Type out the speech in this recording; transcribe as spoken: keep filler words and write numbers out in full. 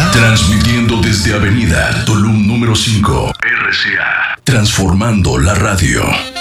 Transmitiendo desde Avenida Tulum número cinco, R C A. Transformando la radio.